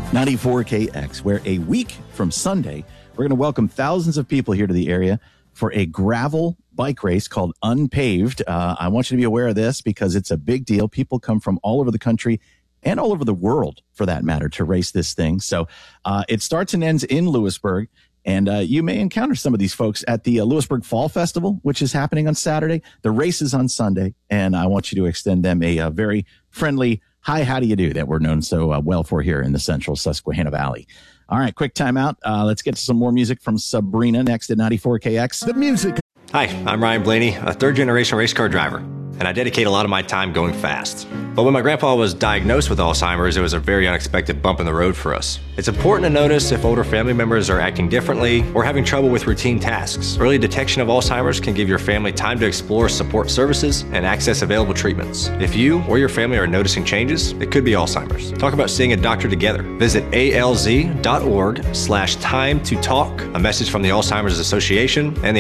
94KX, where a week from Sunday, we're going to welcome thousands of people here to the area for a gravel bike race called Unpaved. I want you to be aware of this because it's a big deal. People come from all over the country and all over the world, for that matter, to race this thing. So it starts and ends in Lewisburg. And you may encounter some of these folks at the Lewisburg Fall Festival, which is happening on Saturday. The race is on Sunday, and I want you to extend them a very friendly hi, how do you do that we're known so well for here in the central Susquehanna Valley. All right, quick timeout. Let's get to some more music from Sabrina next at 94KX. The music. Hi, I'm Ryan Blaney, a third-generation race car driver, and I dedicate a lot of my time going fast. But when my grandpa was diagnosed with Alzheimer's, it was a very unexpected bump in the road for us. It's important to notice if older family members are acting differently or having trouble with routine tasks. Early detection of Alzheimer's can give your family time to explore support services and access available treatments. If you or your family are noticing changes, it could be Alzheimer's. Talk about seeing a doctor together. Visit alz.org/time to talk. A message from the Alzheimer's Association and the